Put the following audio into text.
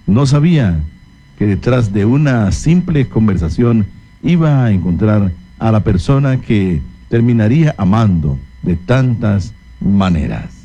No sabía que detrás de una simple conversación iba a encontrar a la persona que terminaría amando de tantas maneras.